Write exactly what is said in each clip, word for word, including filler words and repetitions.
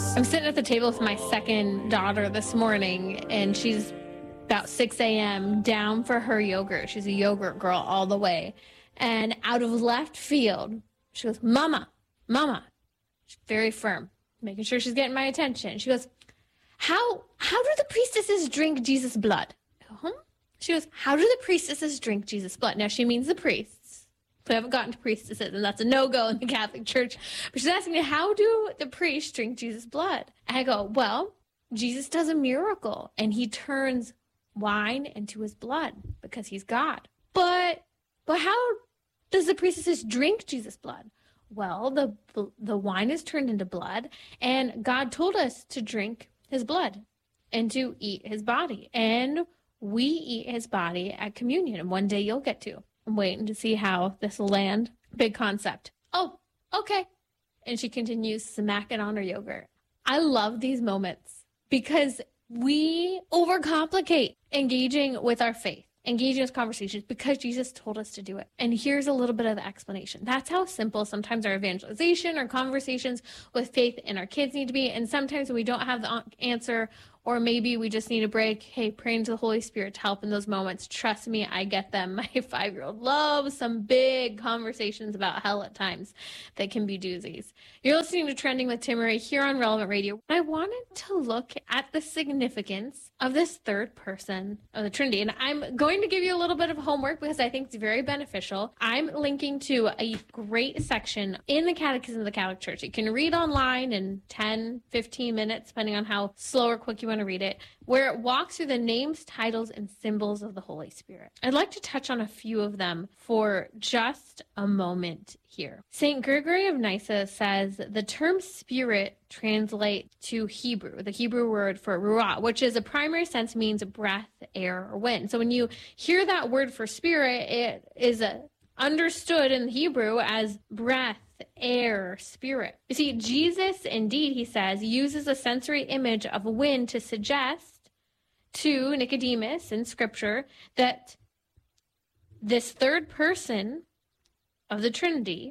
I'm sitting at the table with my second daughter this morning, and she's about six a.m. down for her yogurt. She's a yogurt girl all the way. And out of left field, she goes, Mama, Mama. She's very firm, making sure she's getting my attention. She goes, how how do the priestesses drink Jesus' blood? I go, huh? She goes, how do the priestesses drink Jesus' blood? Now, she means the priests. We haven't gotten to priestesses, and that's a no-go in the Catholic Church. But she's asking me, how do the priests drink Jesus' blood? And I go, well, Jesus does a miracle, and he turns wine into his blood because he's God. But but how does the priestesses drink Jesus' blood? Well, the the wine is turned into blood, and God told us to drink his blood and to eat his body. And we eat his body at communion, and one day you'll get to. I'm waiting to see how this will land. Big concept. Oh, okay. And she continues smacking on her yogurt. I love these moments because we overcomplicate engaging with our faith, engaging with conversations because Jesus told us to do it. And here's a little bit of the explanation. That's how simple sometimes our evangelization or conversations with faith and our kids need to be. And sometimes when we don't have the answer, or maybe we just need a break, hey, praying to the Holy Spirit to help in those moments. Trust me, I get them. My five-year-old loves some big conversations about hell at times that can be doozies. You're listening to Trending with Timmerie here on Relevant Radio. I wanted to look at the significance of this third person of the Trinity. And I'm going to give you a little bit of homework because I think it's very beneficial. I'm linking to a great section in the Catechism of the Catholic Church. You can read online in ten, fifteen minutes, depending on how slow or quick you want to read it, where it walks through the names, titles, and symbols of the Holy Spirit. I'd like to touch on a few of them for just a moment here. Saint Gregory of Nyssa says the term spirit translates to Hebrew, the Hebrew word for ruah, which is a primary sense means breath, air, or wind. So when you hear that word for spirit, it is a, understood in Hebrew as breath, air, spirit. You see, Jesus, indeed, he says, uses a sensory image of wind to suggest to Nicodemus in Scripture that this third person of the Trinity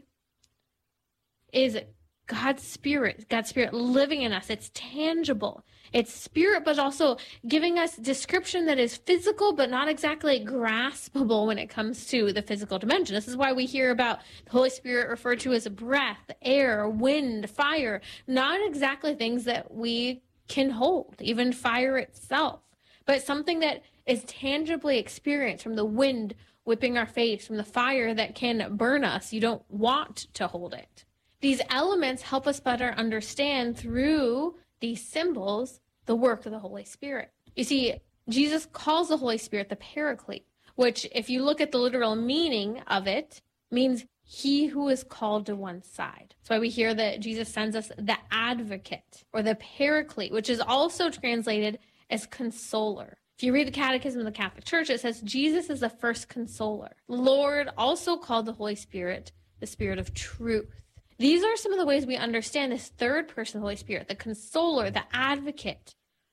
is God's Spirit, God's Spirit living in us. It's tangible. It's spirit, but also giving us description that is physical, but not exactly graspable when it comes to the physical dimension. This is why we hear about the Holy Spirit referred to as breath, air, wind, fire, not exactly things that we can hold, even fire itself, but something that is tangibly experienced from the wind whipping our face, from the fire that can burn us. You don't want to hold it. These elements help us better understand through these symbols the work of the Holy Spirit. You see, Jesus calls the Holy Spirit the Paraclete, which, if you look at the literal meaning of it, means he who is called to one side. That's why we hear that Jesus sends us the advocate or the Paraclete, which is also translated as consoler. If you read the Catechism of the Catholic Church, it says Jesus is the first consoler. The Lord also called the Holy Spirit the Spirit of truth. These are some of the ways we understand this third person of the Holy Spirit, the consoler, the advocate,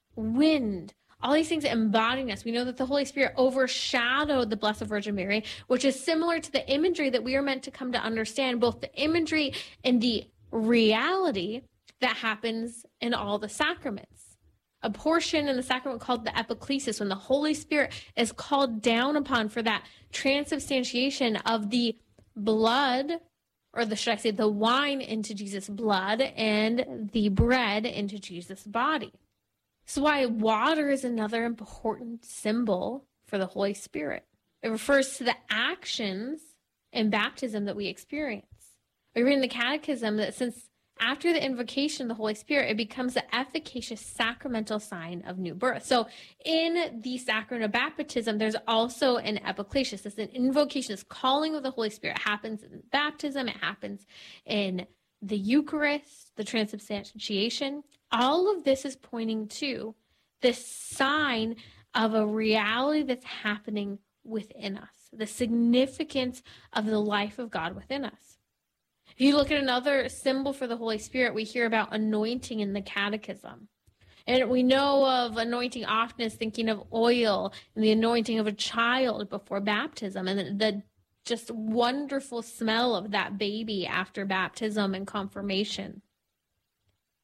wind, all these things embodying us. We know that the Holy Spirit overshadowed the Blessed Virgin Mary, which is similar to the imagery that we are meant to come to understand, both the imagery and the reality that happens in all the sacraments. A portion in the sacrament called the epiclesis, when the Holy Spirit is called down upon for that transubstantiation of the blood, or the, should I say, the wine into Jesus' blood and the bread into Jesus' body. So why water is another important symbol for the Holy Spirit. It refers to the actions in baptism that we experience. We read in the Catechism that since after the invocation of the Holy Spirit, it becomes the efficacious sacramental sign of new birth. So in the sacrament of baptism, there's also an epiclesis. It's an invocation, this calling of the Holy Spirit. It happens in baptism. It happens in the Eucharist, the transubstantiation. All of this is pointing to this sign of a reality that's happening within us, the significance of the life of God within us. If you look at another symbol for the Holy Spirit, we hear about anointing in the Catechism. And we know of anointing often as thinking of oil and the anointing of a child before baptism and the, the just wonderful smell of that baby after baptism and confirmation.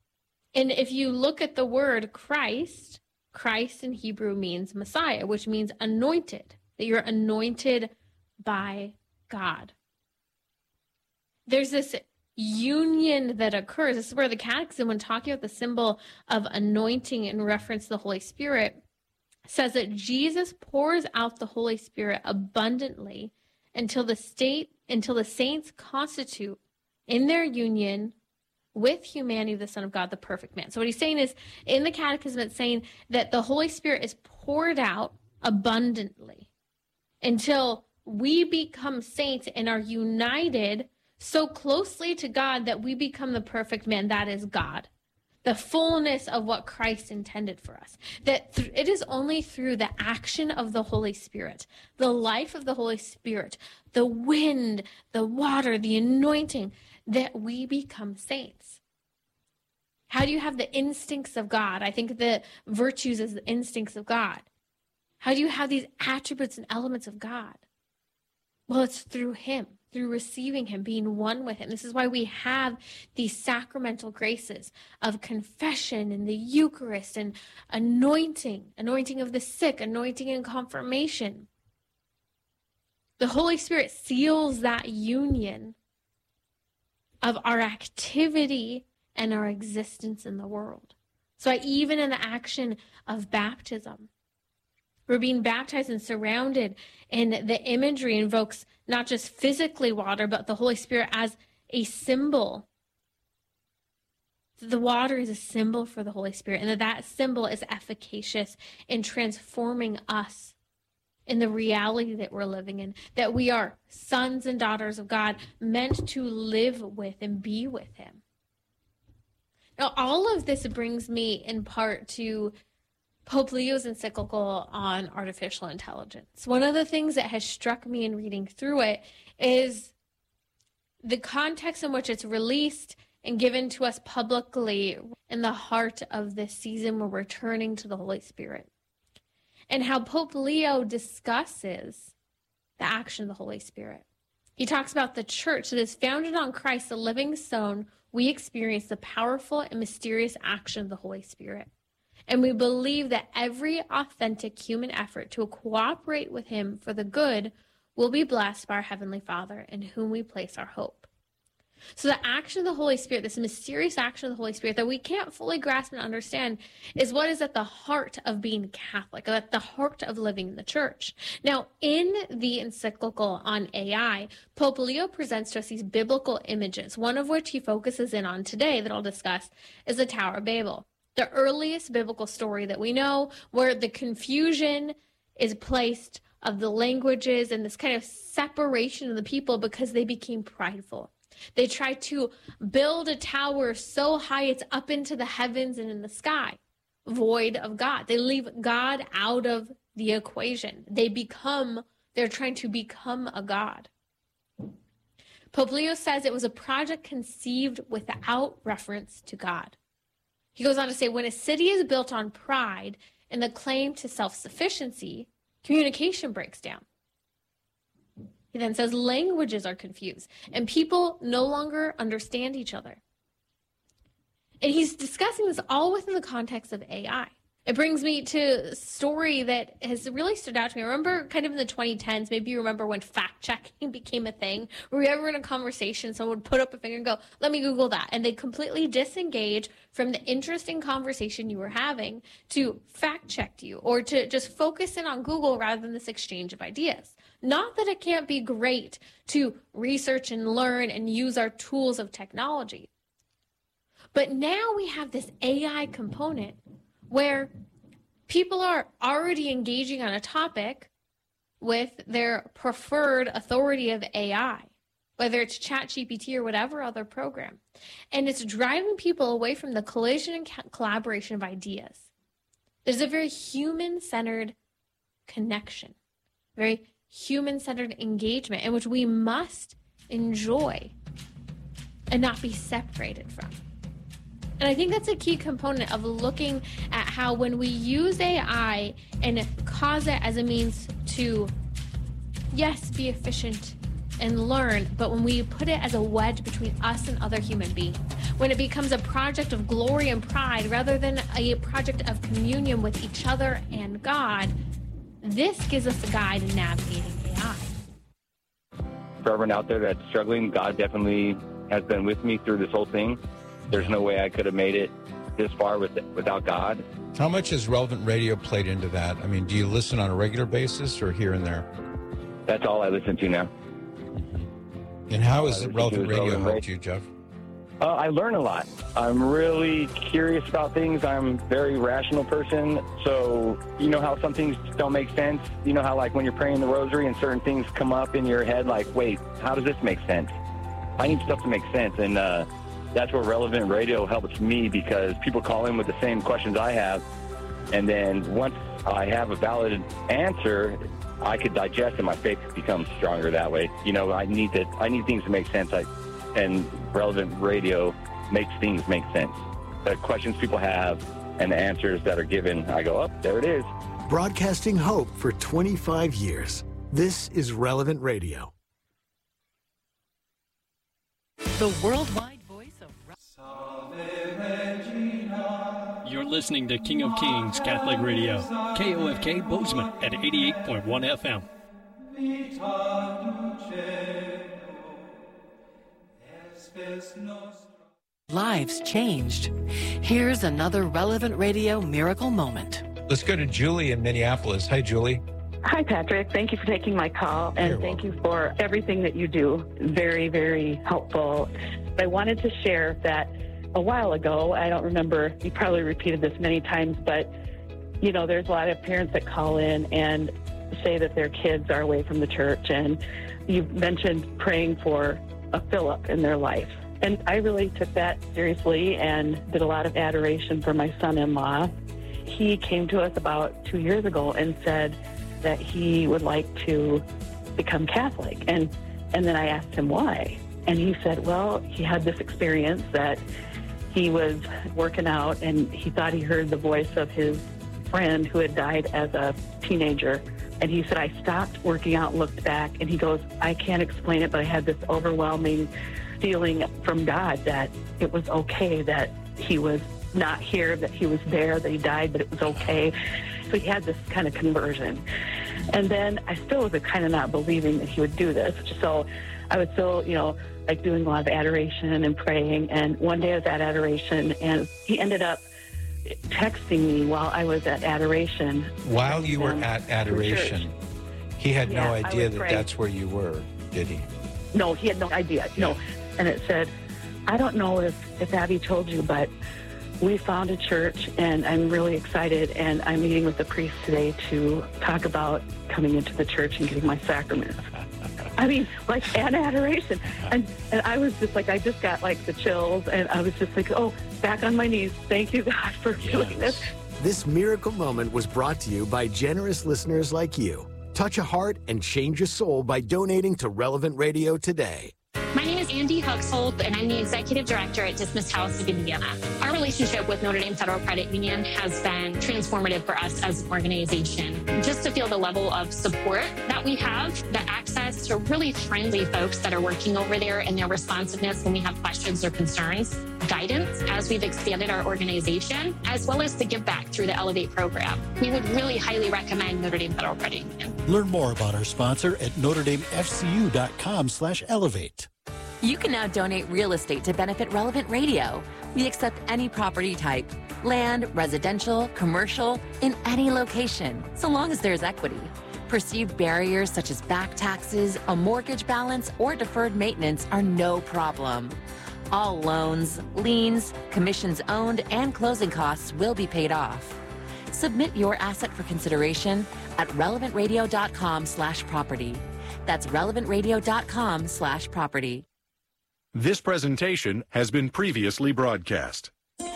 And if you look at the word Christ, Christ in Hebrew means Messiah, which means anointed, that you're anointed by God. There's this union that occurs. This is where the Catechism, when talking about the symbol of anointing in reference to the Holy Spirit, says that Jesus pours out the Holy Spirit abundantly until the state, until the saints constitute in their union with humanity the Son of God, the perfect man. So what he's saying is, in the Catechism, it's saying that the Holy Spirit is poured out abundantly until we become saints and are united so closely to God that we become the perfect man, that is God. The fullness of what Christ intended for us. That th- it is only through the action of the Holy Spirit, the life of the Holy Spirit, the wind, the water, the anointing, that we become saints. How do you have the instincts of God? I think the virtues is the instincts of God. How do you have these attributes and elements of God? Well, it's through him, through receiving him, being one with him. This is why we have these sacramental graces of confession and the Eucharist and anointing, anointing of the sick, anointing in confirmation. The Holy Spirit seals that union of our activity and our existence in the world. So I, even in the action of baptism, we're being baptized and surrounded, and the imagery invokes not just physically water, but the Holy Spirit as a symbol. The water is a symbol for the Holy Spirit, and that that symbol is efficacious in transforming us in the reality that we're living in, that we are sons and daughters of God, meant to live with and be with him. Now, all of this brings me in part to Pope Leo's encyclical on artificial intelligence. One of the things that has struck me in reading through it is the context in which it's released and given to us publicly in the heart of this season where we're turning to the Holy Spirit. And how Pope Leo discusses the action of the Holy Spirit. He talks about the church that is founded on Christ, the living stone. We experience the powerful and mysterious action of the Holy Spirit. And we believe that every authentic human effort to cooperate with him for the good will be blessed by our Heavenly Father, in whom we place our hope. So the action of the Holy Spirit, this mysterious action of the Holy Spirit that we can't fully grasp and understand, is what is at the heart of being Catholic, at the heart of living in the church. Now, in the encyclical on A I, Pope Leo presents to us these biblical images, one of which he focuses in on today that I'll discuss is the Tower of Babel. The earliest biblical story that we know, where the confusion is placed of the languages and this kind of separation of the people because they became prideful. They tried to build a tower so high it's up into the heavens and in the sky, void of God. They leave God out of the equation. They become, they're trying to become a god. Pope Leo says it was a project conceived without reference to God. He goes on to say, when a city is built on pride and the claim to self-sufficiency, communication breaks down. He then says languages are confused and people no longer understand each other. And he's discussing this all within the context of A I. It brings me to a story that has really stood out to me. I remember kind of in the twenty tens, maybe you remember when fact-checking became a thing. Were you ever in a conversation, someone would put up a finger and go, let me Google that. And they completely disengage from the interesting conversation you were having to fact-check you or to just focus in on Google rather than this exchange of ideas. Not that it can't be great to research and learn and use our tools of technology. But now we have this A I component where people are already engaging on a topic with their preferred authority of A I, whether it's ChatGPT or whatever other program. And it's driving people away from the collision and collaboration of ideas. There's a very human-centered connection, very human-centered engagement in which we must enjoy and not be separated from. And I think that's a key component of looking at how when we use A I and cause it as a means to, yes, be efficient and learn, but when we put it as a wedge between us and other human beings, when it becomes a project of glory and pride rather than a project of communion with each other and God, this gives us a guide in navigating A I. For everyone out there that's struggling, God definitely has been with me through this whole thing. There's no way I could have made it this far with, without God. How much has Relevant Radio played into that? I mean, do you listen on a regular basis or here and there? That's all I listen to now. Mm-hmm. And how has Relevant Radio Relevant helped Radio. you, Jeff? Uh, I learn a lot. I'm really curious about things. I'm a very rational person. So, you know how some things don't make sense? You know how, like, when you're praying the rosary and certain things come up in your head, like, wait, how does this make sense? I need stuff to make sense. And uh, that's where Relevant Radio helps me, because people call in with the same questions I have. And then once I have a valid answer, I could digest and my faith becomes stronger that way. You know, I need to, I need things to make sense. I, and Relevant Radio makes things make sense. The questions people have and the answers that are given, I go, oh, there it is. Broadcasting hope for twenty-five years. This is Relevant Radio. The worldwide voice of... You're listening to King of Kings Catholic Radio, K O F K Bozeman at eighty-eight point one F M. Lives changed. Here's another Relevant Radio miracle moment. Let's go to Julie in Minneapolis. Hi, Julie. Hi, Patrick. Thank you for taking my call, and You're thank welcome. you for everything that you do. Very, very helpful. I wanted to share that a while ago, I don't remember, you probably repeated this many times, but, you know, there's a lot of parents that call in and say that their kids are away from the church, and you mentioned praying for a fill-up in their life. And I really took that seriously and did a lot of adoration for my son-in-law. He came to us about two years ago and said that he would like to become Catholic. And, and then I asked him why. And he said, well, he had this experience that he was working out and he thought he heard the voice of his friend who had died as a teenager. And he said, I stopped working out, looked back, and he goes, I can't explain it, but I had this overwhelming feeling from God that it was okay that he was not here, that he was there, that he died, but it was okay. So he had this kind of conversion. And then I still was kind of not believing that he would do this. So I was still, you know, like doing a lot of adoration and praying. And one day I was at adoration, and he ended up texting me while I was at adoration. While you were at adoration, he had Yeah, no I idea was that praying. that's where you were, did he? No, he had no idea. Yeah. No. And it said, I don't know if, if Abby told you, but we found a church, and I'm really excited, and I'm meeting with the priest today to talk about coming into the church and getting my sacraments. I mean, like, an adoration. And, and I was just like, I just got, like, the chills, and I was just like, oh, back on my knees. Thank you, God, for doing this. This miracle moment was brought to you by generous listeners like you. Touch a heart and change a soul by donating to Relevant Radio today. My name is Andy Huxhold, and I'm the Executive Director at Dismissed House of Indiana. Our relationship with Notre Dame Federal Credit Union has been transformative for us as an organization. Just to feel the level of support that we have, the access to really friendly folks that are working over there, and their responsiveness when we have questions or concerns, guidance as we've expanded our organization, as well as the give back through the Elevate program. We would really highly recommend Notre Dame Federal Credit Union. Learn more about our sponsor at notre dame f c u dot com slash elevate. You can now donate real estate to benefit Relevant Radio. We accept any property type, land, residential, commercial, in any location, so long as there's equity. Perceived barriers such as back taxes, a mortgage balance, or deferred maintenance are no problem. All loans, liens, commissions owned, and closing costs will be paid off. Submit your asset for consideration at relevant radio dot com slash property. That's relevant radio dot com slash property. This presentation has been previously broadcast.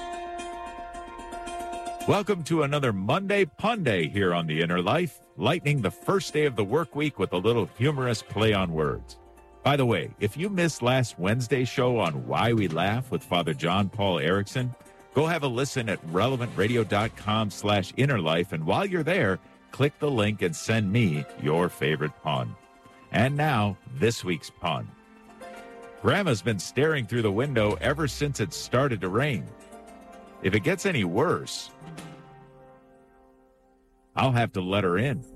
Welcome to another Monday Pun Day here on The Inner Life, lightening the first day of the work week with a little humorous play on words. By the way, if you missed last Wednesday's show on Why We Laugh with Father John Paul Erickson, go have a listen at relevant radio dot com slash inner life, and while you're there, click the link and send me your favorite pun. And now, this week's pun. Grandma's been staring through the window ever since it started to rain. If it gets any worse, I'll have to let her in.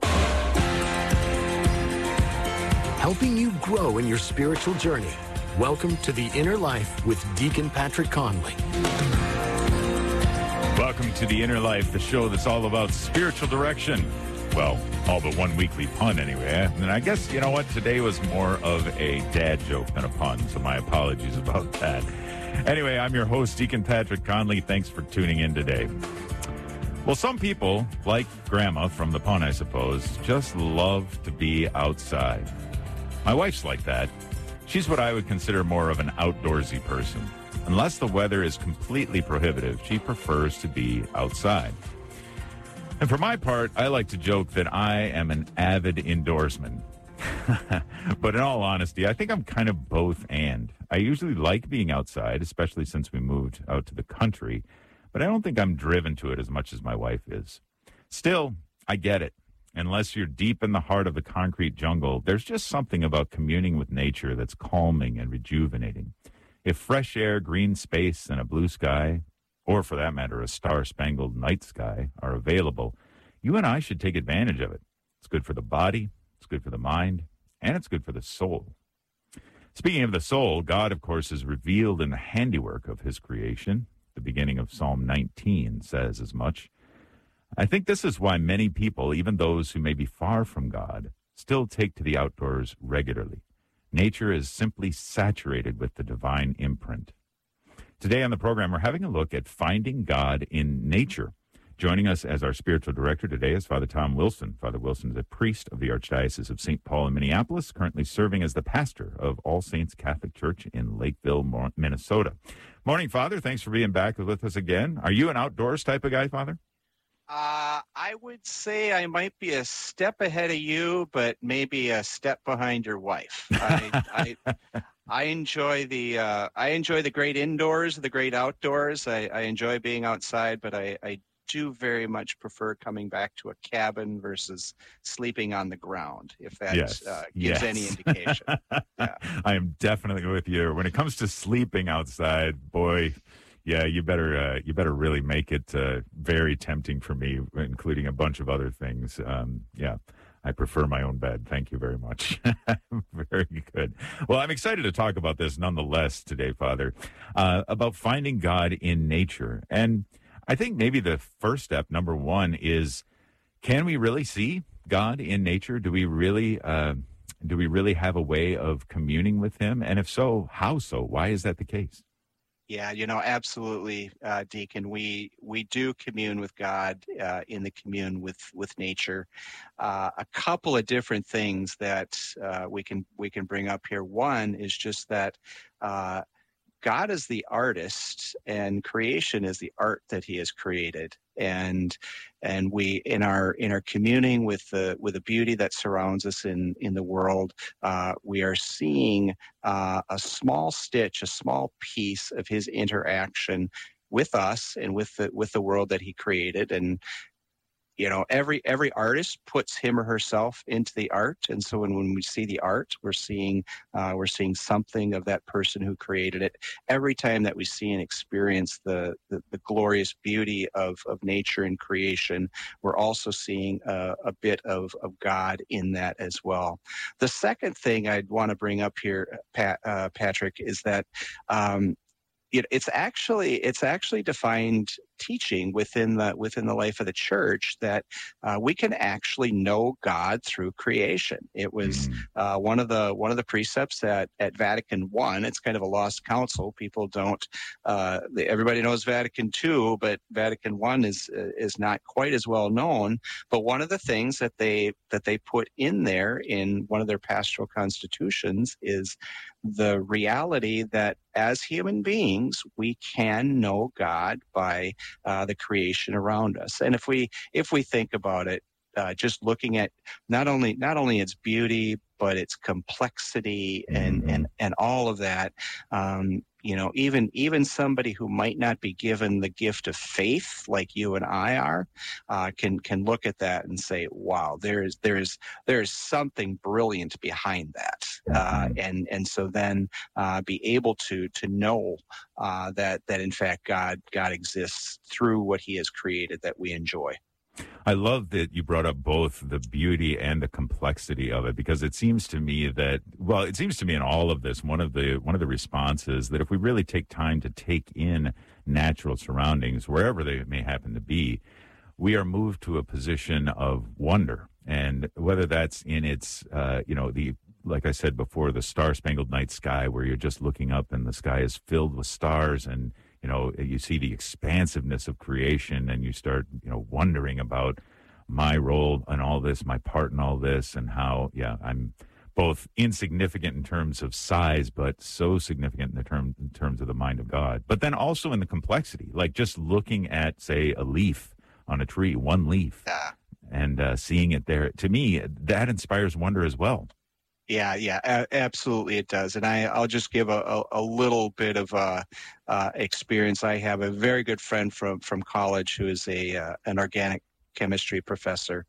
Helping you grow in your spiritual journey. Welcome to The Inner Life with Deacon Patrick Conley. Welcome to The Inner Life, the show that's all about spiritual direction. Well, all but one weekly pun anyway. And I guess, you know what, today was more of a dad joke than a pun, so my apologies about that. Anyway, I'm your host, Deacon Patrick Conley. Thanks for tuning in today. Well, some people, like Grandma from the pun, I suppose, just love to be outside. My wife's like that. She's what I would consider more of an outdoorsy person. Unless the weather is completely prohibitive, she prefers to be outside. And for my part, I like to joke that I am an avid indoorsman. But in all honesty, I think I'm kind of both and. I usually like being outside, especially since we moved out to the country, but I don't think I'm driven to it as much as my wife is. Still, I get it. Unless you're deep in the heart of the concrete jungle, there's just something about communing with nature that's calming and rejuvenating. If fresh air, green space, and a blue sky, or for that matter, a star-spangled night sky, are available, you and I should take advantage of it. It's good for the body, it's good for the mind, and it's good for the soul. Speaking of the soul, God, of course, is revealed in the handiwork of his creation. The beginning of Psalm nineteen says as much. I think this is why many people, even those who may be far from God, still take to the outdoors regularly. Nature is simply saturated with the divine imprint. Today on the program, we're having a look at finding God in nature. Joining us as our spiritual director today is Father Tom Wilson. Father Wilson is a priest of the Archdiocese of Saint Paul in Minneapolis, currently serving as the pastor of All Saints Catholic Church in Lakeville, Minnesota. Morning, Father. Thanks for being back with us again. Are you an outdoors type of guy, Father? Uh, I would say I might be a step ahead of you, but maybe a step behind your wife. I, I, I enjoy the uh, I enjoy the great indoors, the great outdoors. I, I enjoy being outside, but I, I do very much prefer coming back to a cabin versus sleeping on the ground, if that yes. uh, gives yes. any indication. Yeah. I am definitely with you. When it comes to sleeping outside, boy, yeah, you better uh, you better really make it uh, very tempting for me, including a bunch of other things. Um, yeah, I prefer my own bed. Thank you very much. Very good. Well, I'm excited to talk about this nonetheless today, Father, uh, about finding God in nature. And I think maybe the first step, number one, is can we really see God in nature? Do we really uh, do we really have a way of communing with him? And if so, how so? Why is that the case? Yeah, you know, absolutely, uh, Deacon. We we do commune with God uh, in the commune with with nature. Uh, a couple of different things that uh, we can we can bring up here. One is just that uh, God is the artist, and creation is the art that He has created. And and we in our in our communing with the with the beauty that surrounds us in in the world, uh, we are seeing uh, a small stitch, a small piece of His interaction with us and with the with the world that He created. And you know, every every artist puts him or herself into the art, and so when, when we see the art, we're seeing uh, we're seeing something of that person who created it. Every time that we see and experience the the, the glorious beauty of, of nature and creation, we're also seeing a, a bit of, of God in that as well. The second thing I'd want to bring up here, Pat, uh, Patrick, is that um, it, it's actually it's actually defined teaching within the within the life of the church that uh, we can actually know God through creation. It was uh, one of the one of the precepts at, at Vatican One. It's kind of a lost council. People don't. Uh, everybody knows Vatican Two, but Vatican One is is not quite as well known. But one of the things that they that they put in there in one of their pastoral constitutions is the reality that as human beings we can know God by Uh, the creation around us. And if we if we think about it, uh, just looking at not only not only its beauty but its complexity and mm-hmm. and and all of that, um, you know, even even somebody who might not be given the gift of faith like you and I are, uh, can can look at that and say, "Wow, there is there is there is something brilliant behind that," uh, and and so then uh, be able to to know uh, that that in fact God God exists through what He has created that we enjoy. I love that you brought up both the beauty and the complexity of it, because it seems to me that, well, it seems to me in all of this, one of the one of the responses that if we really take time to take in natural surroundings, wherever they may happen to be, we are moved to a position of wonder. And whether that's in its, uh, you know, the, like I said before, the star-spangled night sky, where you're just looking up and the sky is filled with stars, and you know, you see the expansiveness of creation, and you start, you know, wondering about my role in all this, my part in all this, and how, yeah, I'm both insignificant in terms of size, but so significant in the term in terms of the mind of God. But then also in the complexity, like just looking at, say, a leaf on a tree, one leaf, and uh, seeing it there. To me, that inspires wonder as well. Yeah, yeah, a- absolutely it does. And I, I'll just give a, a, a little bit of uh, uh, experience. I have a very good friend from, from college who is a uh, an organic chemistry professor.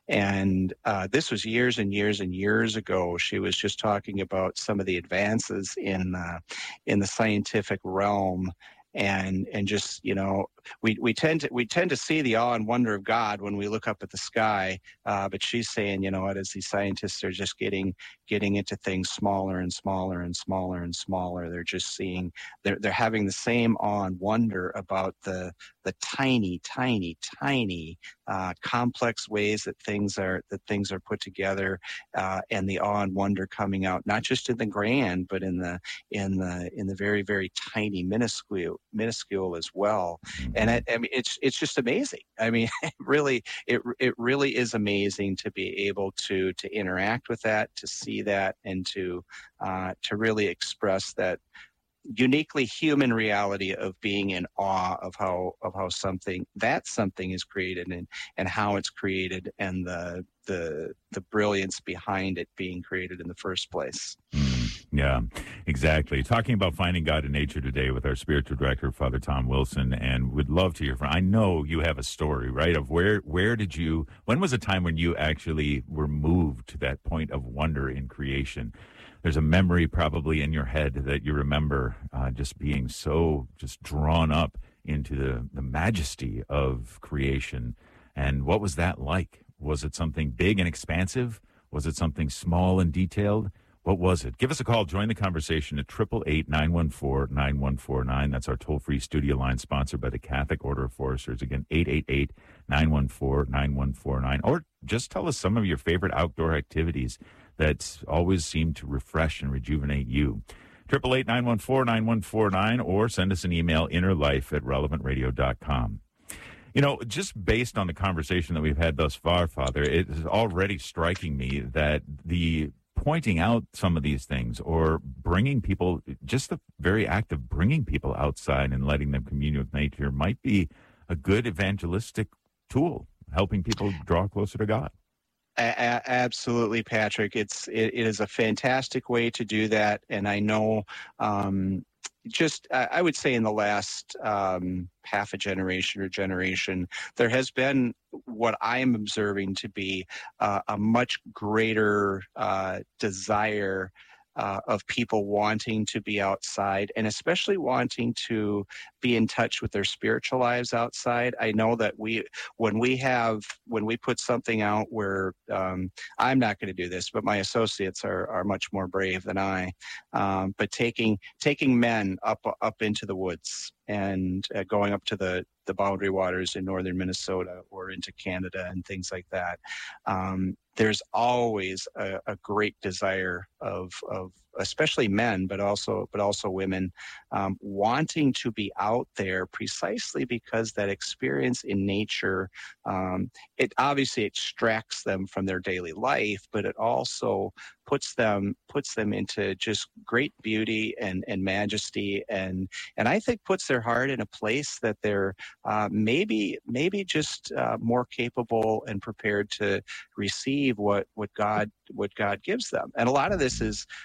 And uh, this was years and years and years ago. She was just talking about some of the advances in uh, in the scientific realm. And and just, you know, we, we tend to we tend to see the awe and wonder of God when we look up at the sky. Uh, but she's saying, you know what, as these scientists are just getting getting into things smaller and smaller and smaller and smaller, they're just seeing they're they're having the same awe and wonder about the the tiny, tiny, tiny, uh, complex ways that things are that things are put together, uh, and the awe and wonder coming out not just in the grand, but in the in the in the very, very tiny, minuscule minuscule as well. And I, I mean, it's it's just amazing. I mean, it really, it it really is amazing to be able to to interact with that, to see that, and to uh, to really express that uniquely human reality of being in awe of how of how something that something is created, and and how it's created, and the the the brilliance behind it being created in the first place. Yeah, exactly. Talking about finding God in nature today with our spiritual director, Father Tom Wilson, and would love to hear from. I know you have a story, right? Of where where did you? When was a time when you actually were moved to that point of wonder in creation? There's a memory probably in your head that you remember uh, just being so just drawn up into the, the majesty of creation. And what was that like? Was it something big and expansive? Was it something small and detailed? What was it? Give us a call. Join the conversation at eight eight eight, nine one four, nine one four nine. That's our toll-free studio line sponsored by the Catholic Order of Foresters. Again, eight eight eight, nine one four, nine one four nine. Or just tell us some of your favorite outdoor activities that always seem to refresh and rejuvenate you. eight eight eight, nine one four, nine one four nine, or send us an email, innerlife at relevant radio dot com. You know, just based on the conversation that we've had thus far, Father, it is already striking me that the pointing out some of these things, or bringing people, just the very act of bringing people outside and letting them commune with nature, might be a good evangelistic tool, helping people draw closer to God. A- absolutely, Patrick. It's it, it is a fantastic way to do that, and I know um, just I would say in the last um, half a generation or generation, there has been what I am observing to be uh, a much greater uh, desire uh, of people wanting to be outside, and especially wanting to be in touch with their spiritual lives outside. I know that we, when we have, when we put something out where, um, I'm not going to do this, but my associates are, are much more brave than I, um, but taking, taking men up, up into the woods and uh, going up to the, the boundary waters in northern Minnesota or into Canada and things like that. Um, there's always a, a great desire of, of especially men, but also, but also women, um, wanting to be out there precisely because that experience in nature, um, it obviously extracts them from their daily life, but it also puts them puts them into just great beauty and, and majesty, and and I think puts their heart in a place that they're uh, maybe maybe just uh, more capable and prepared to receive what what God what God gives them. And a lot of this is uh, it's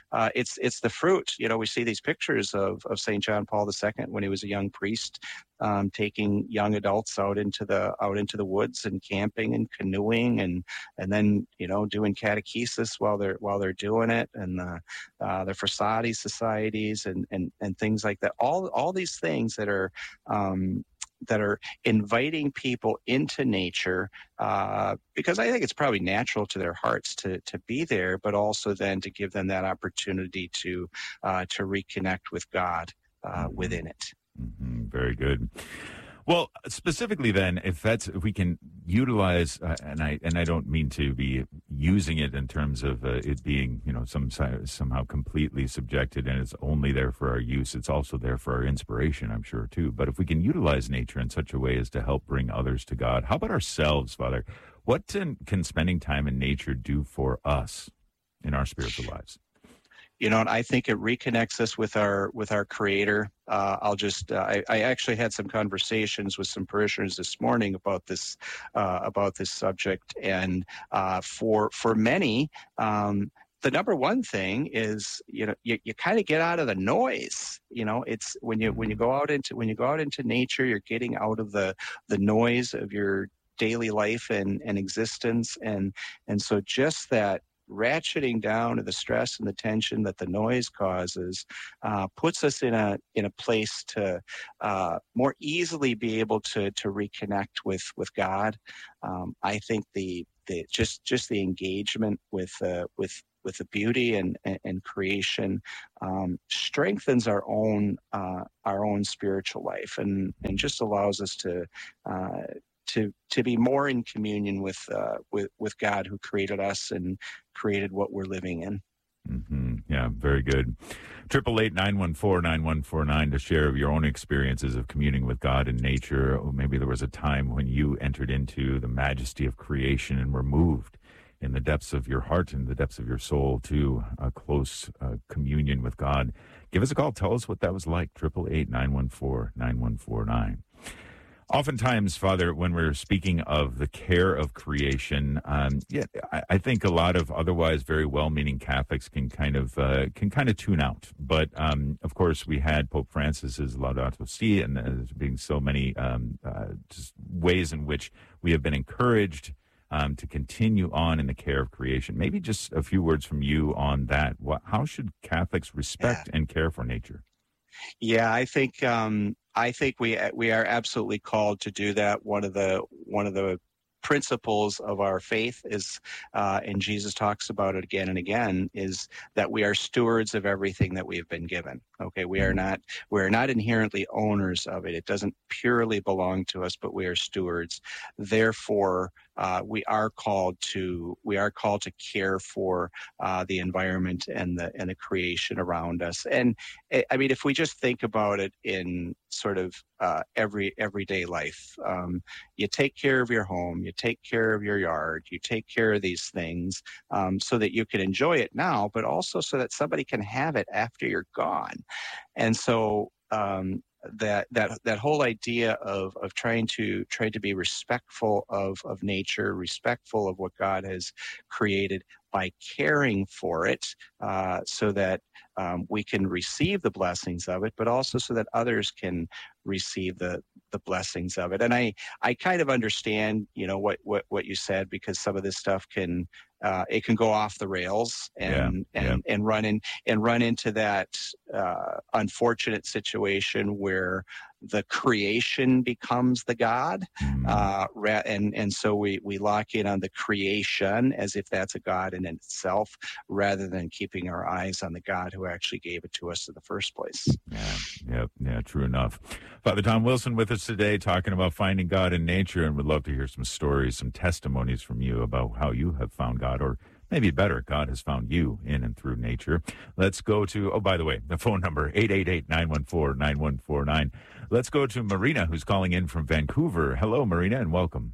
it's it's the fruit. You know, we see these pictures of of Saint John Paul the Second when he was a young priest, um, taking young adults out into the out into the woods and camping and canoeing and and then you know doing catechesis while they're while they're doing it, and the uh, the Frassati societies and and and things like that. All all these things that are um, that are inviting people into nature, uh, because I think it's probably natural to their hearts to to be there, but also then to give them that opportunity to uh, to reconnect with God uh, within it. Mm-hmm. Very good. Well, specifically then, if that's if we can utilize, uh, and I and I don't mean to be using it in terms of uh, it being, you know, some somehow completely subjected and it's only there for our use. It's also there for our inspiration, I'm sure, too. But if we can utilize nature in such a way as to help bring others to God, how about ourselves, Father? What can, can spending time in nature do for us in our spiritual lives? You know, and I think it reconnects us with our with our Creator. Uh, I'll just uh, I, I actually had some conversations with some parishioners this morning about this uh, about this subject, and uh, for for many. Um, The number one thing is, you know, you, you kind of get out of the noise. You know, it's when you when you go out into when you go out into nature, you're getting out of the the noise of your daily life and, and existence, and and so just that ratcheting down of the stress and the tension that the noise causes uh, puts us in a in a place to uh, more easily be able to to reconnect with with God. Um, I think the the just just the engagement with uh, with with the beauty and, and, and creation um, strengthens our own uh, our own spiritual life, and, and just allows us to uh, to to be more in communion with uh, with with God, who created us and created what we're living in. Mm-hmm. Yeah, very good. Triple eight nine one four nine one four nine to share your own experiences of communing with God and nature. Or maybe there was a time when you entered into the majesty of creation and were moved in the depths of your heart and the depths of your soul to a close uh, communion with God. Give us a call. Tell us what that was like. Triple eight nine one four nine one four nine. Oftentimes, Father, when we're speaking of the care of creation, um, yeah, I, I think a lot of otherwise very well-meaning Catholics can kind of uh, can kind of tune out. But um, of course, we had Pope Francis's Laudato Si, and there's being so many um, uh, just ways in which we have been encouraged um, to continue on in the care of creation. Maybe just a few words from you on that. What, how should Catholics respect yeah. and care for nature? Yeah, I think. Um... I think we we are absolutely called to do that. One of the one of the principles of our faith is, uh, and Jesus talks about it again and again, is that we are stewards of everything that we have been given. Okay, we are not we are not inherently owners of it. It doesn't purely belong to us, but we are stewards. Therefore, uh, we are called to we are called to care for uh, the environment and the and the creation around us. And I mean, if we just think about it in sort of uh, every everyday life, um, you take care of your home, you take care of your yard, you take care of these things um, so that you can enjoy it now, but also so that somebody can have it after you're gone. And so um, that that that whole idea of of trying to try to be respectful of of nature, respectful of what God has created by caring for it, uh, so that um, we can receive the blessings of it, but also so that others can receive the the blessings of it. And I I kind of understand, you know, what what what you said, because some of this stuff can uh, it can go off the rails and yeah, and yeah. and run in and run into that uh, unfortunate situation where the creation becomes the God, mm. uh, and and so we we lock in on the creation as if that's a God in itself, rather than keeping our eyes on the God who actually gave it to us in the first place. Yeah, yeah, yeah, true enough. Father Tom Wilson with us today, talking about finding God in nature, and would love to hear some stories, some testimonies from you about how you have found God, or maybe better, God has found you in and through nature. Let's go to, oh, by the way, the phone number, eight eight eight, nine one four, nine one four nine. Let's go to Marina, who's calling in from Vancouver. Hello, Marina, and welcome.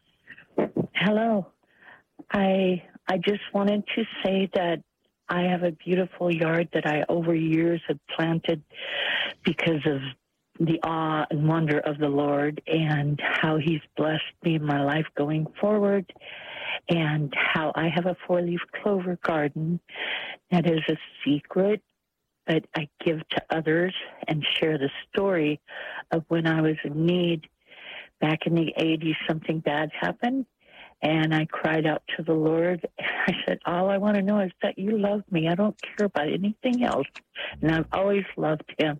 Hello. I I just wanted to say that I have a beautiful yard that I over years have planted because of the awe and wonder of the Lord, and how he's blessed me in my life going forward, and how I have a four-leaf clover garden, that is a secret, but I give to others and share the story of when I was in need. Back in the eighties, something bad happened, and I cried out to the Lord. I said, all I want to know is that you love me. I don't care about anything else. And I've always loved him.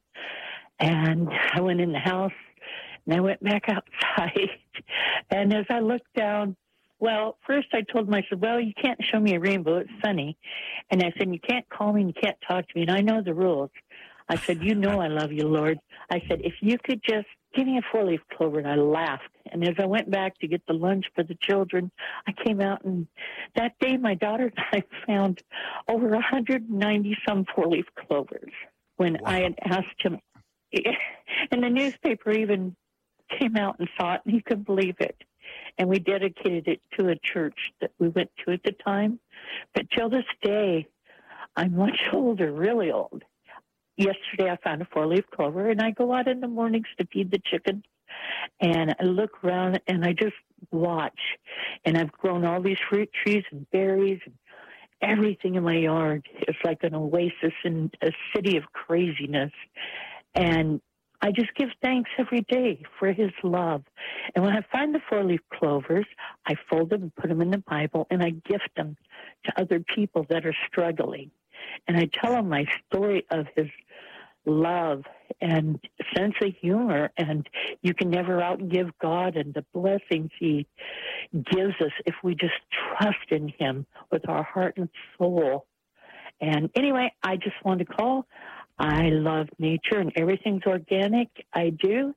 And I went in the house, and I went back outside. And as I looked down, well, first I told him, I said, well, you can't show me a rainbow. It's sunny. And I said, you can't call me and you can't talk to me. And I know the rules. I said, you know I love you, Lord. I said, if you could just give me a four-leaf clover. And I laughed. And as I went back to get the lunch for the children, I came out, and that day my daughter and I found over one hundred ninety some four-leaf clovers when wow. I had asked him. And the newspaper even came out and saw it, and he couldn't believe it. And we dedicated it to a church that we went to at the time. But till this day, I'm much older, really old. Yesterday, I found a four-leaf clover, and I go out in the mornings to feed the chickens, and I look around, and I just watch. And I've grown all these fruit trees and berries and everything in my yard. It's like an oasis in a city of craziness. And I just give thanks every day for his love. And when I find the four-leaf clovers, I fold them and put them in the Bible, and I gift them to other people that are struggling. And I tell them my story of his love and sense of humor, and you can never outgive God and the blessings he gives us if we just trust in him with our heart and soul. And anyway, I just wanted to call. I love nature, and everything's organic. I do.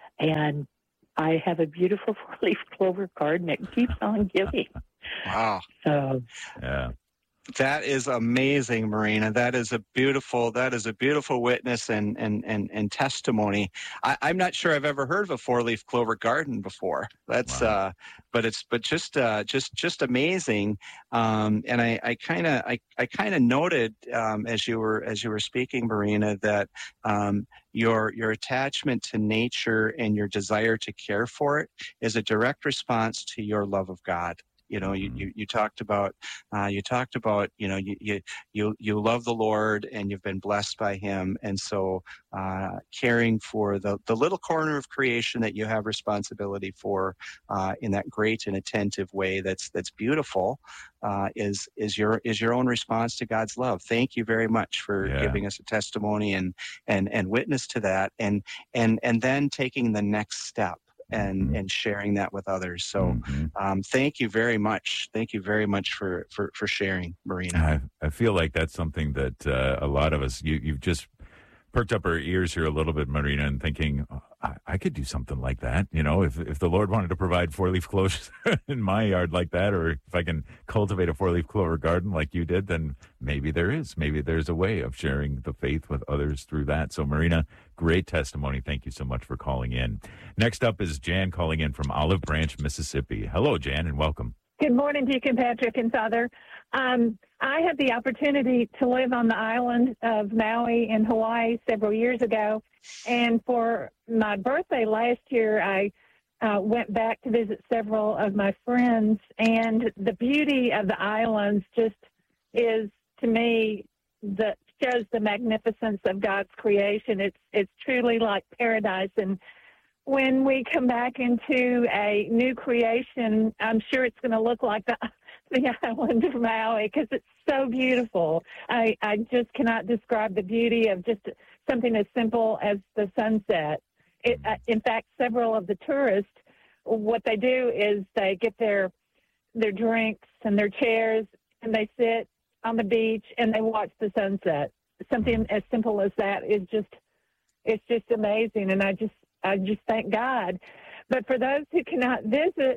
And I have a beautiful four-leaf clover garden that keeps on giving. Wow. So, yeah. That is amazing, Marina. That is a beautiful, that is a beautiful witness and and and, and testimony. I, I'm not sure I've ever heard of a four-leaf clover garden before. That's, wow. uh, but it's, but just, uh, just, just amazing. Um, and I, I kind of, I, I kind of noted um, as you were, as you were speaking, Marina, that um, your your attachment to nature and your desire to care for it is a direct response to your love of God. You know, you, you, you talked about, uh, you talked about, you know, you, you, you, you love the Lord and you've been blessed by him. And so, uh, caring for the, the little corner of creation that you have responsibility for, uh, in that great and attentive way that's, that's beautiful, uh, is, is your, is your own response to God's love. Thank you very much for yeah. giving us a testimony and, and, and witness to that. And, and, and then taking the next step. And, mm-hmm. and sharing that with others. So mm-hmm. um, thank you very much. Thank you very much for, for, for sharing, Marina. I, I feel like that's something that uh, a lot of us, you, you've just perked up our ears here a little bit, Marina, and thinking, oh, I, I could do something like that. You know, if if the Lord wanted to provide four-leaf clovers in my yard like that, or if I can cultivate a four-leaf clover garden like you did, then maybe there is. Maybe there's a way of sharing the faith with others through that. So, Marina, great testimony. Thank you so much for calling in. Next up is Jan calling in from Olive Branch, Mississippi. Hello, Jan, and welcome. Good morning, Deacon Patrick and Father. Um, I had the opportunity to live on the island of Maui in Hawaii several years ago. And for my birthday last year, I uh, went back to visit several of my friends. And the beauty of the islands just is, to me, that shows the magnificence of God's creation. It's, it's truly like paradise. And when we come back into a new creation, I'm sure it's going to look like the, the island of Maui because it's so beautiful. I, I just cannot describe the beauty of just something as simple as the sunset. It, uh, in fact, several of the tourists, what they do is they get their their drinks and their chairs and they sit on the beach and they watch the sunset. Something as simple as that is just, it's just amazing. And I just, I just thank God. But for those who cannot visit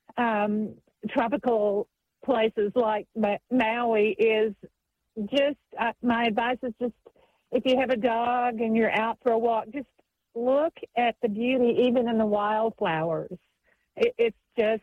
um, tropical places like Ma- Maui, is just uh, my advice is just if you have a dog and you're out for a walk, just look at the beauty even in the wildflowers. It, it's just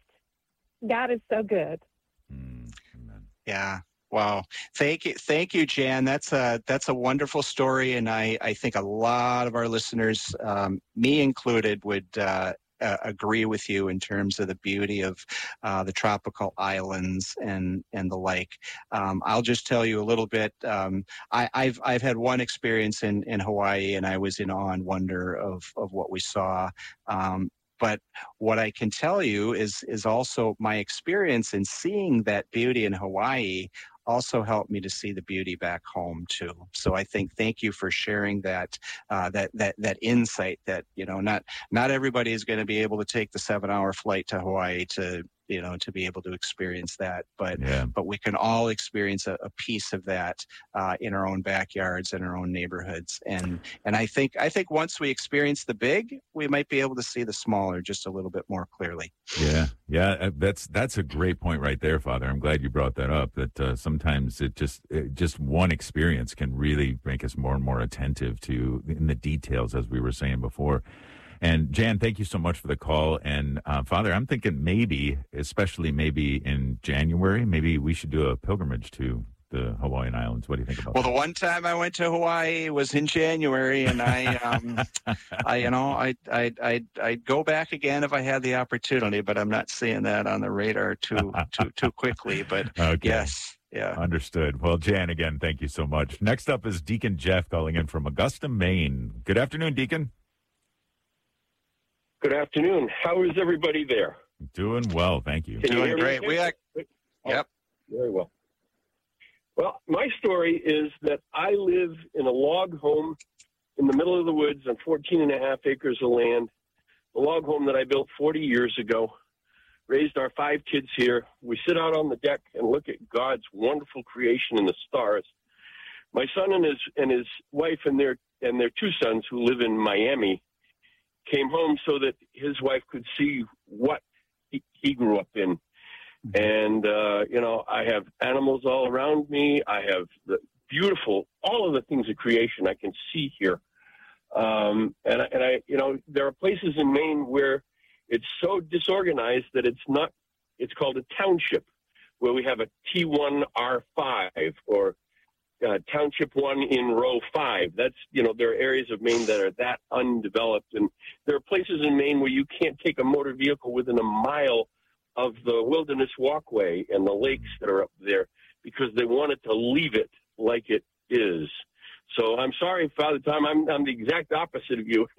God is so good. Mm, yeah. Wow. Thank you. Thank you, Jan. That's a, that's a wonderful story. And I, I think a lot of our listeners, um, me included, would, uh, uh, agree with you in terms of the beauty of uh, the tropical islands and and the like. Um, I'll just tell you a little bit. Um, I, I've I've had one experience in, in Hawaii, and I was in awe and wonder of of what we saw. Um, But what I can tell you is is also my experience in seeing that beauty in Hawaii also helped me to see the beauty back home too. So I think thank you for sharing that uh, that that that insight that, you know, not not everybody is going to be able to take the seven hour flight to Hawaii to, you know, to be able to experience that. But yeah. but we can all experience a, a piece of that uh, in our own backyards, in our own neighborhoods. And and I think I think once we experience the big, we might be able to see the smaller just a little bit more clearly. Yeah, yeah, that's that's a great point right there, Father. I'm glad you brought that up. That uh, sometimes it just it, just one experience can really make us more and more attentive to in the details, as we were saying before. And Jan, thank you so much for the call. And uh, Father, I'm thinking maybe, especially maybe in January, maybe we should do a pilgrimage to the Hawaiian Islands. What do you think about well, that? Well, the one time I went to Hawaii was in January, and I, um, I, you know, I, I, I, I'd go back again if I had the opportunity, but I'm not seeing that on the radar too, too, too quickly. But okay. Yes. Yeah. Understood. Well, Jan, again, thank you so much. Next up is Deacon Jeff calling in from Augusta, Maine. Good afternoon, Deacon. Good afternoon. How is everybody there? Doing well, thank you. Can you Doing hear me great. okay? We are, yep. Very well. Well, my story is that I live in a log home in the middle of the woods on fourteen and a half acres of land, a log home that I built forty years ago, raised our five kids here. We sit out on the deck and look at God's wonderful creation in the stars. My son and his and his wife and their and their two sons, who live in Miami, came home so that his wife could see what he, he grew up in. And, uh, you know, I have animals all around me. I have the beautiful, all of the things of creation I can see here. Um, and, I, and I, you know, there are places in Maine where it's so disorganized that it's not, it's called a township, where we have a T one R five or Uh, Township one in row five. That's, you know, there are areas of Maine that are that undeveloped. And there are places in Maine where you can't take a motor vehicle within a mile of the wilderness walkway and the lakes that are up there because they wanted to leave it like it is. So I'm sorry, Father Tom, I'm, I'm the exact opposite of you.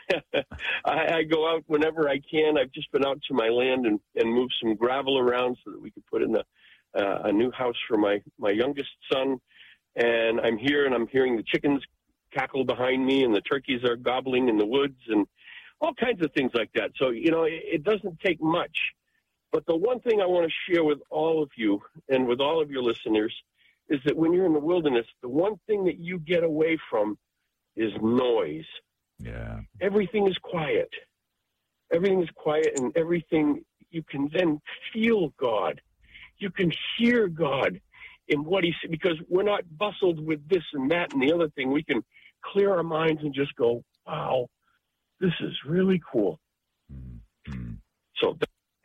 I, I go out whenever I can. I've just been out to my land and, and moved some gravel around so that we could put in a, uh, a new house for my, my youngest son. And I'm here and I'm hearing the chickens cackle behind me and the turkeys are gobbling in the woods and all kinds of things like that. So, you know, it, it doesn't take much. But the one thing I want to share with all of you and with all of your listeners is that when you're in the wilderness, the one thing that you get away from is noise. Yeah. Everything is quiet. Everything is quiet and everything, you can then feel God. You can hear God in what he said, because we're not bustled with this and that and the other thing. We can clear our minds and just go, wow, this is really cool. Mm-hmm. So,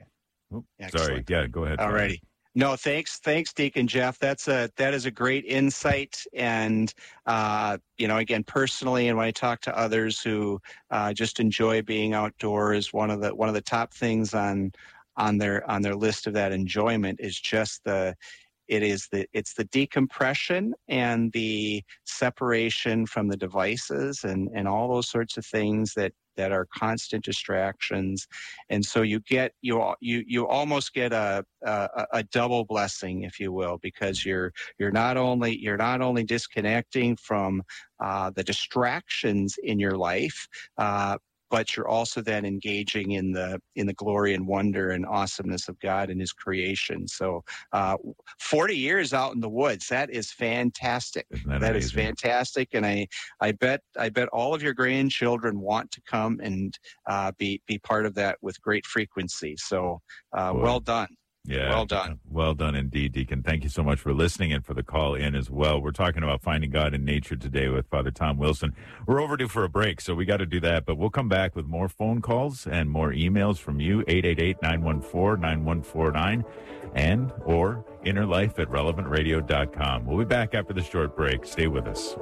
oh, sorry, yeah, go ahead. All righty. No, thanks, thanks, Deacon Jeff. That's a that is a great insight, and uh, you know, again, personally, and when I talk to others who uh, just enjoy being outdoors, one of the one of the top things on on their on their list of that enjoyment is just the It is the it's the decompression and the separation from the devices and, and all those sorts of things that, that are constant distractions, and so you get you you you almost get a, a a double blessing, if you will, because you're you're not only you're not only disconnecting from uh, the distractions in your life, uh, but you're also then engaging in the in the glory and wonder and awesomeness of God and his creation. So uh, forty years out in the woods, that is fantastic. That, that is fantastic. And I, I bet I bet all of your grandchildren want to come and uh, be, be part of that with great frequency. So uh, well done. Yeah. Well done. Well done indeed, Deacon. Thank you so much for listening and for the call in as well. We're talking about finding God in nature today with Father Tom Wilson. We're overdue for a break, so we got to do that. But we'll come back with more phone calls and more emails from you, eight eight eight, nine one four, nine one four nine, and or inner life at relevant radio dot com. We'll be back after the short break. Stay with us.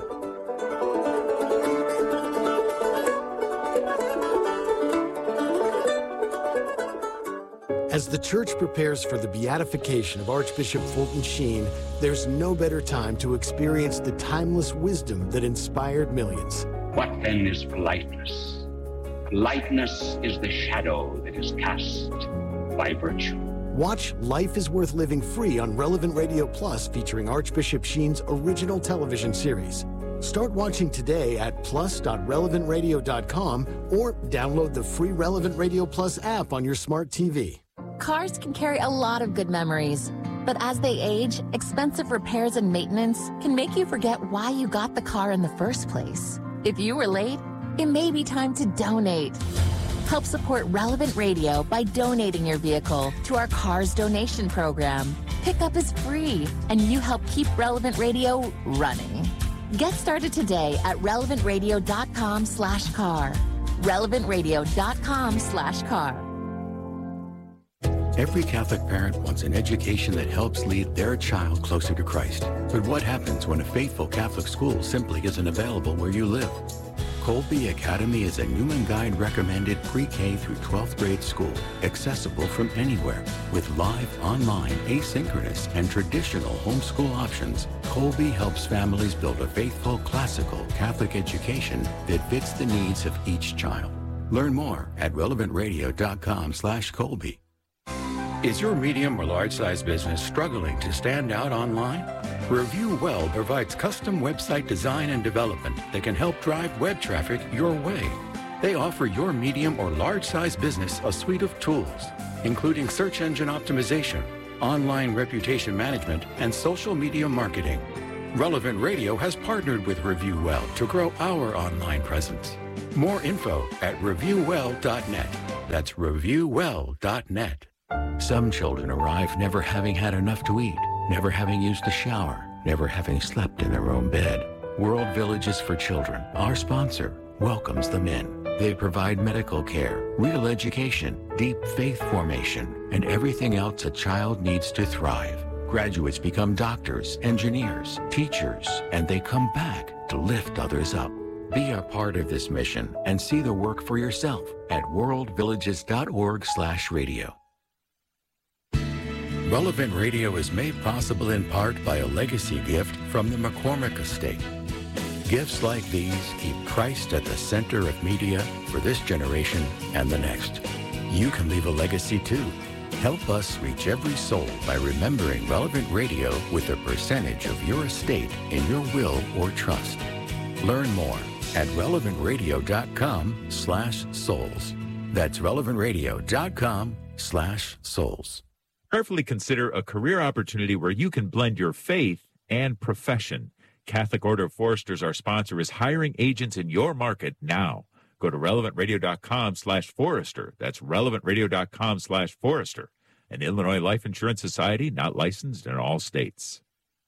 As the church prepares for the beatification of Archbishop Fulton Sheen, there's no better time to experience the timeless wisdom that inspired millions. What then is politeness? Politeness is the shadow that is cast by virtue. Watch Life is Worth Living free on Relevant Radio Plus, featuring Archbishop Sheen's original television series. Start watching today at plus dot relevant radio dot com or download the free Relevant Radio Plus app on your smart T V. Cars can carry a lot of good memories, but as they age, expensive repairs and maintenance can make you forget why you got the car in the first place. If you were late, it may be time to donate. Help support Relevant Radio by donating your vehicle to our Cars Donation Program. Pickup is free, and you help keep Relevant Radio running. Get started today at relevant radio dot com slash car. relevant radio dot com slash car. Every Catholic parent wants an education that helps lead their child closer to Christ. But what happens when a faithful Catholic school simply isn't available where you live? Colby Academy is a Newman Guide recommended pre-K through twelfth grade school, accessible from anywhere. With live, online, asynchronous, and traditional homeschool options, Colby helps families build a faithful, classical Catholic education that fits the needs of each child. Learn more at relevant radio dot com slash Colby. Is your medium or large size business struggling to stand out online? Review Well provides custom website design and development that can help drive web traffic your way. They offer your medium or large size business a suite of tools, including search engine optimization, online reputation management, and social media marketing. Relevant Radio has partnered with Review Well to grow our online presence. More info at review well dot net. That's review well dot net. Some children arrive never having had enough to eat, never having used a shower, never having slept in their own bed. World Villages for Children, our sponsor, welcomes them in. They provide medical care, real education, deep faith formation, and everything else a child needs to thrive. Graduates become doctors, engineers, teachers, and they come back to lift others up. Be a part of this mission and see the work for yourself at world villages dot org slash radio. Relevant Radio is made possible in part by a legacy gift from the McCormick Estate. Gifts like these keep Christ at the center of media for this generation and the next. You can leave a legacy too. Help us reach every soul by remembering Relevant Radio with a percentage of your estate in your will or trust. Learn more at relevant radio dot com slash souls. That's relevant radio dot com slash souls. Carefully consider a career opportunity where you can blend your faith and profession. Catholic Order of Foresters, our sponsor, is hiring agents in your market now. Go to relevant radio dot com slash forester. That's relevant radio dot com slash forester. An Illinois Life Insurance Society, not licensed in all states.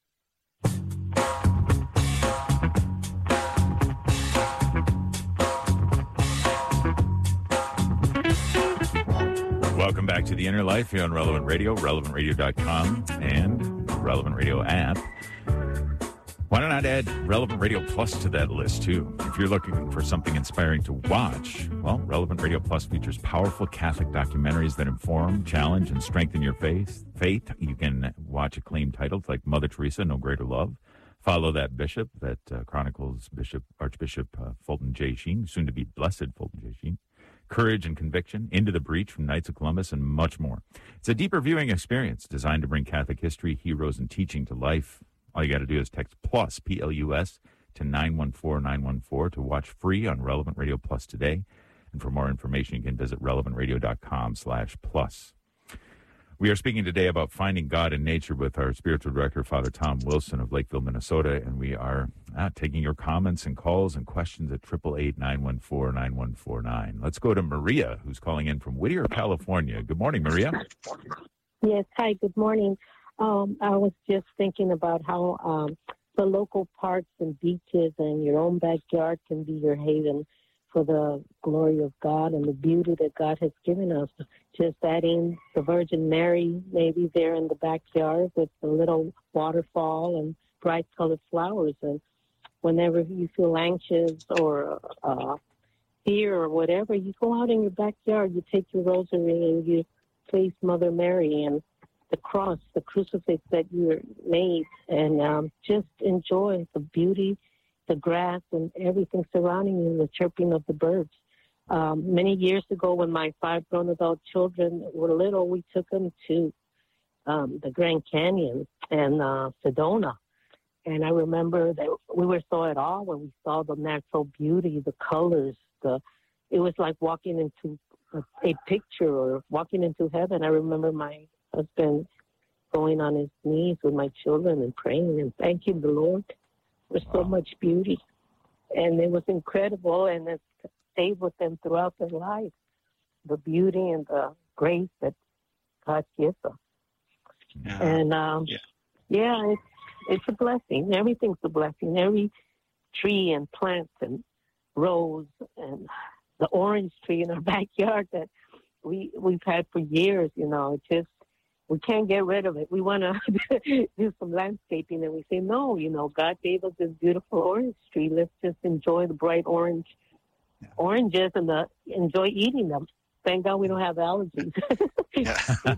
Welcome back to The Inner Life here on Relevant Radio, relevant radio dot com, and Relevant Radio app. Why not add Relevant Radio Plus to that list, too? If you're looking for something inspiring to watch, well, Relevant Radio Plus features powerful Catholic documentaries that inform, challenge, and strengthen your faith. Faith. You can watch acclaimed titles like Mother Teresa, No Greater Love. Follow That Bishop, that uh, chronicles Bishop Archbishop uh, Fulton J. Sheen, soon to be Blessed Fulton J. Sheen. Courage and Conviction, Into the Breach from Knights of Columbus, and much more. It's a deeper viewing experience designed to bring Catholic history, heroes, and teaching to life. All you got to do is text PLUS, P L U S, to nine one four nine one four to watch free on Relevant Radio Plus today. And for more information, you can visit relevant radio dot com slash plus. We are speaking today about finding God in nature with our spiritual director, Father Tom Wilson of Lakeville, Minnesota, and we are uh, taking your comments and calls and questions at eight eight eight, nine one four, nine one four nine. Let's go to Maria, who's calling in from Whittier, California. Good morning, Maria. Yes, hi, good morning. Um, I was just thinking about how um, the local parks and beaches and your own backyard can be your haven for the glory of God and the beauty that God has given us. Just adding the Virgin Mary maybe there in the backyard with a little waterfall and bright colored flowers. And whenever you feel anxious or uh, fear or whatever, you go out in your backyard, you take your rosary and you face Mother Mary and the cross, the crucifix that you made, and um, just enjoy the beauty, the grass, and everything surrounding you, the chirping of the birds. Um, many years ago, when my five grown adult children were little, we took them to um, the Grand Canyon and uh, Sedona. And I remember that we were so at awe when we saw the natural beauty, the colors. The it was like walking into a, a picture or walking into heaven. I remember my husband going on his knees with my children and praying and thanking the Lord for so much beauty. And it was incredible, and it stayed with them throughout their life, the beauty and the grace that God gives us. Yeah. And, um, yeah. yeah, it's, it's a blessing. Everything's a blessing. Every tree and plant and rose and the orange tree in our backyard that we, we've had for years, you know, it just, we can't get rid of it. We want to do some landscaping, and we say, no, you know, God gave us this beautiful orange tree. Let's just enjoy the bright orange yeah. oranges and the, enjoy eating them. Thank God we don't have allergies. yeah.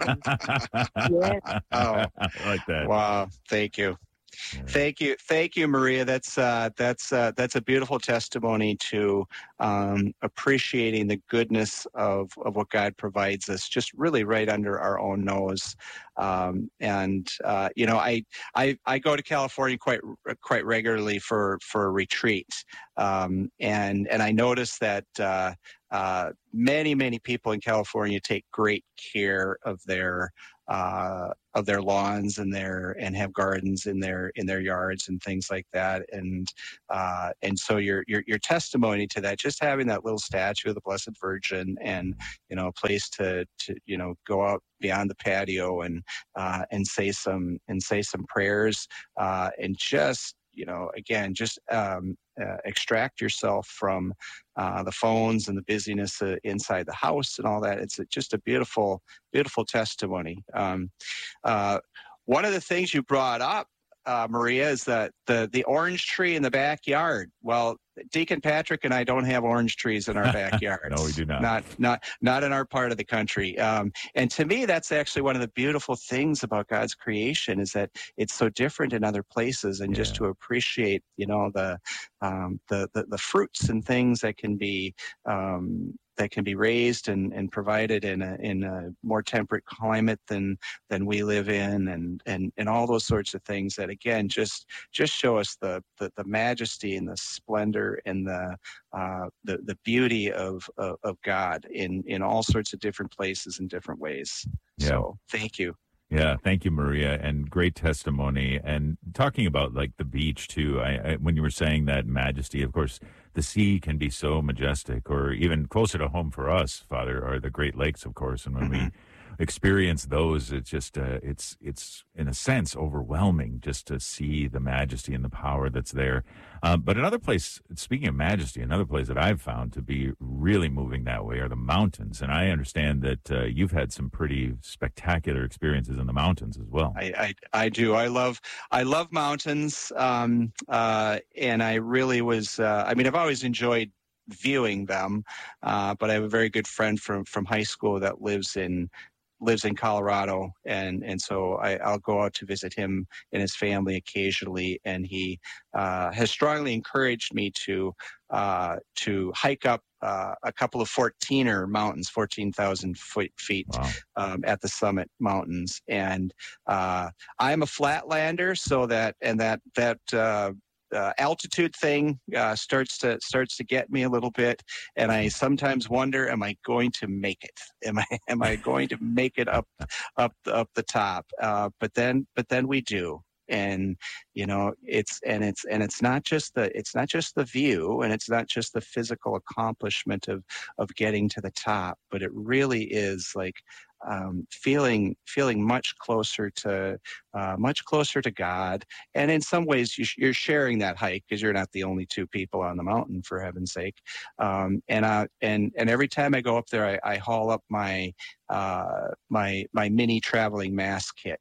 Oh, I like that. Wow. Thank you. Yeah. Thank you, thank you, Maria. That's uh, that's uh, that's a beautiful testimony to um, appreciating the goodness of, of what God provides us, just really right under our own nose. Um, and uh, you know, I, I I go to California quite quite regularly for for a retreat, um, and and I notice that uh, uh, many many people in California take great care of their. Uh, of their lawns and their and have gardens in their in their yards and things like that, and uh, and so your your your testimony to that, just having that little statue of the Blessed Virgin, and you know a place to to you know go out beyond the patio and uh, and say some and say some prayers uh, and just you know again just um, uh, extract yourself from uh, the phones and the busyness uh, inside the house and all that. It's a, just a beautiful, beautiful testimony. Um, uh, one of the things you brought up, uh, Maria, is that the, the orange tree in the backyard. Well, Deacon Patrick and I don't have orange trees in our backyards. No, we do not. Not, not, not in our part of the country. Um, and to me, that's actually one of the beautiful things about God's creation, is that it's so different in other places, and yeah. just to appreciate, you know, the, um, the, the, the fruits and things that can be, um, that can be raised and, and provided in a in a more temperate climate than than we live in, and and, and all those sorts of things that again just just show us the the, the majesty and the splendor and the uh, the the beauty of, of of God in in all sorts of different places and different ways. Yeah. So thank you. Yeah, thank you, Maria, and great testimony. And talking about like the beach too, I, I, when you were saying that majesty, of course, the sea can be so majestic, or even closer to home for us, Father, are the Great Lakes, of course. And when mm-hmm. we experience those, it's just, uh, it's, it's in a sense overwhelming just to see the majesty and the power that's there. Um, but another place, speaking of majesty, another place that I've found to be really moving that way are the mountains. And I understand that uh, you've had some pretty spectacular experiences in the mountains as well. I, I, I do. I love, I love mountains. Um, uh, and I really was, uh, I mean, I've always enjoyed viewing them, uh, but I have a very good friend from, from high school that lives in lives in Colorado, and and so I, I'll go out to visit him and his family occasionally, and he uh, has strongly encouraged me to uh, to hike up uh, a couple of fourteener mountains, fourteen thousand feet wow. um, at the summit mountains, and uh, I'm a flatlander, so that and that that. Uh, Uh, altitude thing uh, starts to starts to get me a little bit, and I sometimes wonder, am I going to make it? Am I am I going to make it up up up the top? Uh, but then but then we do, and you know it's and it's and it's not just the it's not just the view, and it's not just the physical accomplishment of of getting to the top, but it really is like. Um, feeling feeling much closer to uh, much closer to God, and in some ways you sh- you're sharing that hike because you're not the only two people on the mountain, for heaven's sake. Um, and uh, and and every time I go up there, I, I haul up my uh, my my mini traveling mass kit,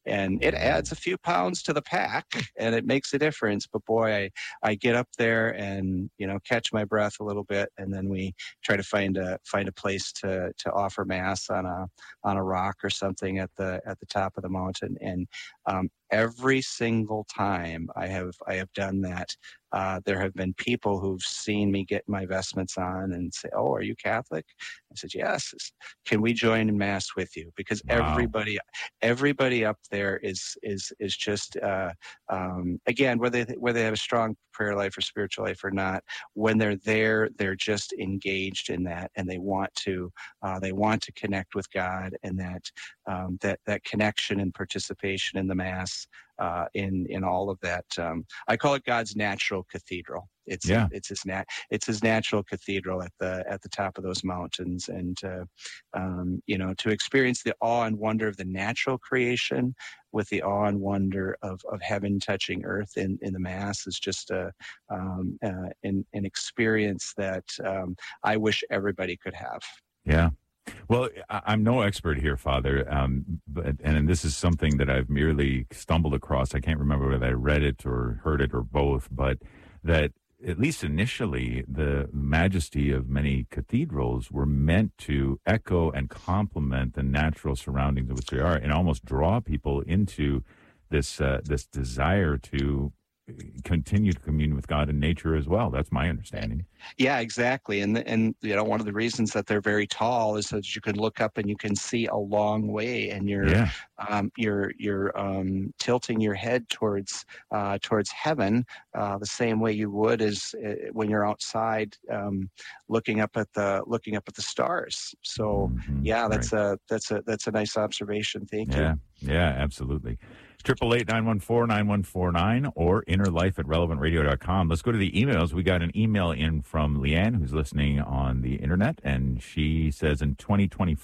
and it adds a few pounds to the pack, and it makes a difference. But boy, I, I get up there and, you know, catch my breath a little bit, and then we try to find a find a place to to offer mass on a on a rock or something at the at the top of the mountain. And um, every single time I have I have done that, uh, there have been people who've seen me get my vestments on and say, "Oh, are you Catholic?" I said, "Yes." "Can we join in mass with you?" Because Wow. everybody everybody up there is is is just uh, um, again, whether they, whether they have a strong prayer life or spiritual life or not, when they're there, they're just engaged in that, and they want to uh, they want to connect with God, and that um, that that connection and participation in the Mass, uh, in in all of that. Um, I call it God's natural cathedral. It's Yeah. it's his nat it's his natural cathedral at the at the top of those mountains, and uh, um, you know, to experience the awe and wonder of the natural creation with the awe and wonder of, of heaven touching earth in, in the Mass is just a um, uh, an, an experience that um, I wish everybody could have. Yeah. Well, I- I'm no expert here, Father, um, but, and this is something that I've merely stumbled across. I can't remember whether I read it or heard it or both, but that at least initially, the majesty of many cathedrals were meant to echo and complement the natural surroundings of which they are, and almost draw people into this uh, this desire to continue to commune with God and nature as well. That's my understanding. Yeah, exactly. And, and you know, one of the reasons that they're very tall is that you can look up and you can see a long way, and you're Yeah. um, you're you're um, tilting your head towards uh, towards heaven uh, the same way you would as uh, when you're outside um, looking up at the looking up at the stars. So yeah, that's a that's a that's a nice observation. Thank Yeah, you. yeah, absolutely. Triple eight nine one four nine one four nine or inner life at relevant radio dot com. Let's go to the emails. We got an email in from Leanne, who's listening on the internet, and she says in twenty twenty-four.